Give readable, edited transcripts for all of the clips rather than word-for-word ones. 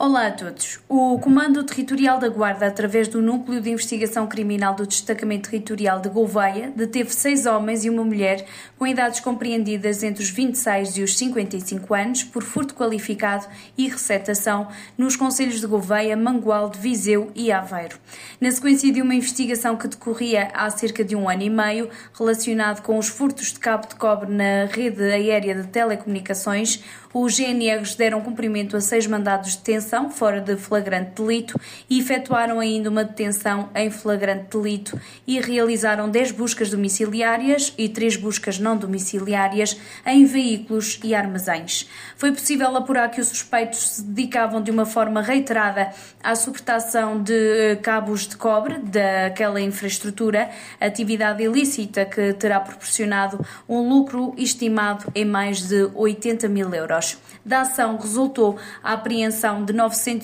Olá a todos. O Comando Territorial da Guarda, através do Núcleo de Investigação Criminal do Destacamento Territorial de Gouveia, deteve 6 homens e uma mulher com idades compreendidas entre os 26 e os 55 anos por furto qualificado e receptação nos concelhos de Gouveia, Mangualde, Viseu e Aveiro. Na sequência de uma investigação que decorria há cerca de 1 ano e meio, relacionado com os furtos de cabo de cobre na rede aérea de telecomunicações, os GNRs deram cumprimento a 6 mandados de detenção fora de flagrante delito e efetuaram ainda uma detenção em flagrante delito e realizaram 10 buscas domiciliárias e 3 buscas não domiciliárias em veículos e armazéns. Foi possível apurar que os suspeitos se dedicavam de uma forma reiterada à suportação de cabos de cobre daquela infraestrutura, atividade ilícita que terá proporcionado um lucro estimado em mais de 80 mil euros. Da ação resultou a apreensão de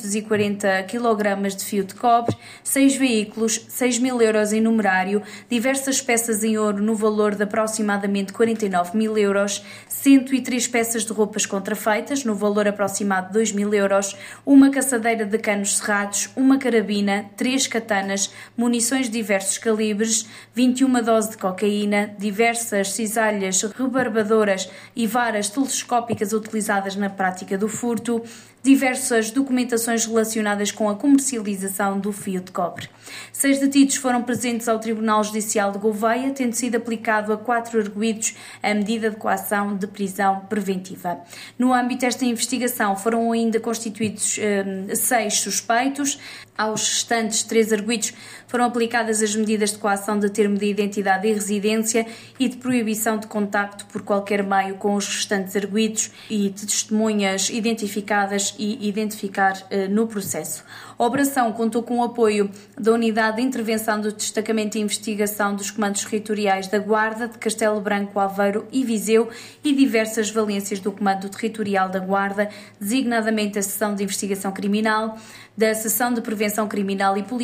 940 kg de fio de cobre, 6 veículos, 6 mil euros em numerário, diversas peças em ouro no valor de aproximadamente 49 mil euros, 103 peças de roupas contrafeitas no valor aproximado de 2 mil euros, uma caçadeira de canos cerrados, uma carabina, 3 katanas, munições de diversos calibres, 21 doses de cocaína, diversas cisalhas rebarbadoras e varas telescópicas utilizadas na prática do furto, diversas documentações relacionadas com a comercialização do fio de cobre. 6 detidos foram presentes ao Tribunal Judicial de Gouveia, tendo sido aplicado a 4 arguidos a medida de coação de prisão preventiva. No âmbito desta investigação foram ainda constituídos 6 suspeitos. Aos restantes 3 arguidos foram aplicadas as medidas de coação de termo de identidade e residência e de proibição de contacto por qualquer meio com os restantes arguidos e de testemunhas identificadas e identificar no processo. A operação contou com o apoio da Unidade de Intervenção do Destacamento de Investigação dos Comandos Territoriais da Guarda de Castelo Branco, Aveiro e Viseu e diversas valências do Comando Territorial da Guarda, designadamente a Seção de Investigação Criminal, da Seção de Prevenção Criminal e Policial